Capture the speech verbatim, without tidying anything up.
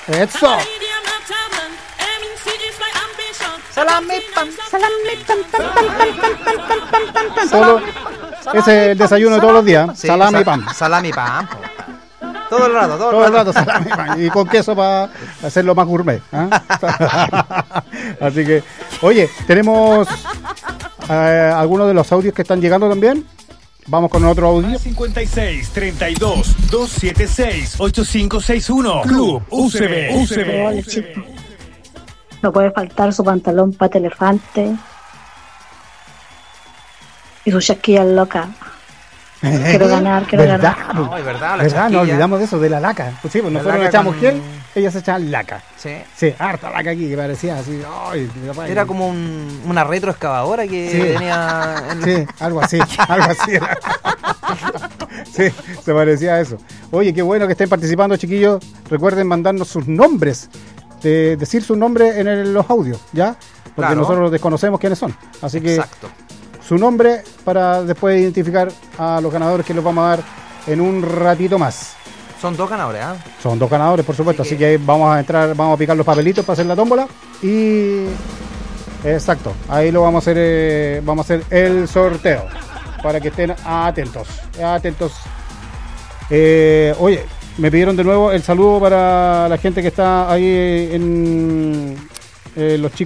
Eso. Salami, pan, salami, pan, pan, pan, pan, pan, pan, pan, pan, pan. Solo ese es el desayuno de todos los días. Sí, salami y sal- pan. Salami, pan. po. Todo el rato, todo, Todo el rato salami y pan. Y con queso para hacerlo más gourmet. ¿Ah? Así que, oye, tenemos eh, algunos de los audios que están llegando también. Vamos con otro audio. cincuenta y seis, treinta y dos, doscientos setenta y seis, ochenta y cinco sesenta y uno. Club U C B. U C B. Hola, chicos. No puede faltar su pantalón pata elefante y su chasquilla loca. Quiero ganar, quiero ¿Verdad? ganar. No, es verdad, la ¿Verdad? Nos chasquilla. olvidamos de eso, de la laca. Pues sí, pues La nosotros laca echamos con- gel, ellas echaban laca. Sí. Sí, harta laca aquí, que parecía así. Ay, mi papá. Era como un, una retroexcavadora que Sí. tenía... en- Sí, algo así, algo así era. Sí, se parecía a eso. Oye, qué bueno que estén participando, chiquillos. Recuerden mandarnos sus nombres, de decir sus nombres en el- los audios, ¿ya? Porque Claro. nosotros desconocemos quiénes son. Así que Exacto. su nombre para después identificar a los ganadores que los vamos a dar en un ratito más. Son dos ganadores, ¿ah? Son dos ganadores, por supuesto, Así así que- que ahí vamos a entrar, vamos a picar los papelitos para hacer la tómbola y exacto, ahí lo vamos a hacer, eh, vamos a hacer el sorteo para que estén atentos, atentos. Eh, oye, me pidieron de nuevo el saludo para la gente que está ahí en eh, los chicos.